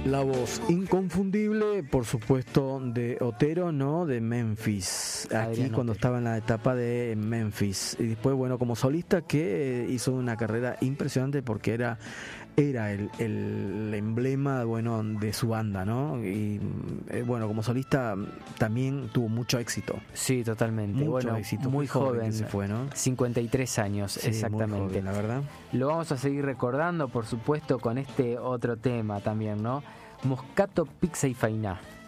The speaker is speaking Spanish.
La voz inconfundible, por supuesto, de Otero, ¿no? De Memphis. Aquí Adrián cuando Otero. estaba en la etapa de Memphis. Y después, bueno, como solista que hizo una carrera impresionante porque era el emblema, bueno, de su banda, ¿no? Y bueno, como solista también tuvo mucho éxito. Sí, totalmente. Mucho bueno, éxito. muy joven. Que se fue, ¿no? 53 años, Sí, exactamente. muy joven, la verdad. Lo vamos a seguir recordando, por supuesto, con este otro tema también, ¿no? Moscato, pizza y fainá.